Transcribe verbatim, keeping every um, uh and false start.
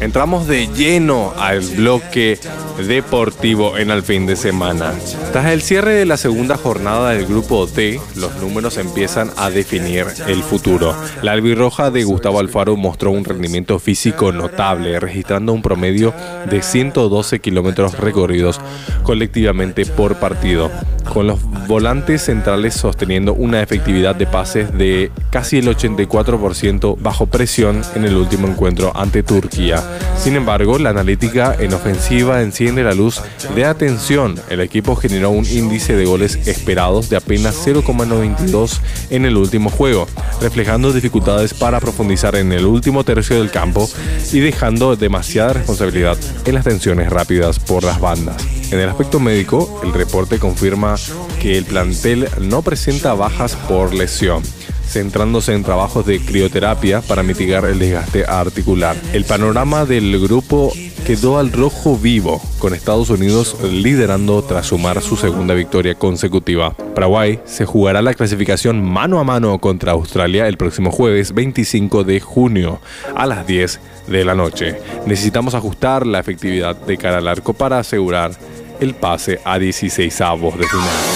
Entramos de lleno al bloque deportivo en el fin de semana. Tras el cierre de la segunda jornada del grupo D, los números empiezan a definir el futuro. La albirroja de Gustavo Alfaro mostró un rendimiento físico notable, registrando un promedio de ciento doce kilómetros recorridos colectivamente por partido, con los volantes centrales sosteniendo una efectividad de pases de casi el ochenta y cuatro por ciento bajo presión en el último encuentro ante Turquía. Sin embargo, la analítica en ofensiva enciende la luz de atención. El equipo generó un índice de goles esperados de apenas cero coma noventa y dos en el último juego, reflejando dificultades para profundizar en el último tercio del campo y dejando demasiada responsabilidad en las tensiones rápidas por las bandas. En el aspecto médico, el reporte confirma que el plantel no presenta bajas por lesión, centrándose en trabajos de crioterapia para mitigar el desgaste articular. El panorama del grupo quedó al rojo vivo, con Estados Unidos liderando tras sumar su segunda victoria consecutiva. Paraguay se jugará la clasificación mano a mano contra Australia el próximo jueves veinticinco de junio a las diez de la noche. Necesitamos ajustar la efectividad de cara al arco para asegurar el pase a dieciseisavos de final.